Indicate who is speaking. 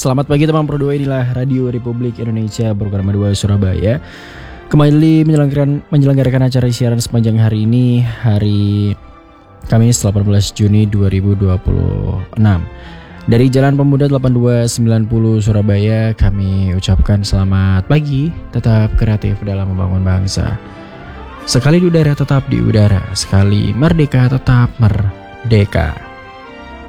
Speaker 1: Selamat pagi teman Pro 2, inilah Radio Republik Indonesia program 2 Surabaya. Kembali menyelenggarakan acara siaran sepanjang hari ini, hari Kamis 18 Juni 2026. Dari Jalan Pemuda 8290 Surabaya, kami ucapkan selamat pagi, tetap kreatif dalam membangun bangsa. Sekali di udara tetap di udara, sekali merdeka tetap merdeka.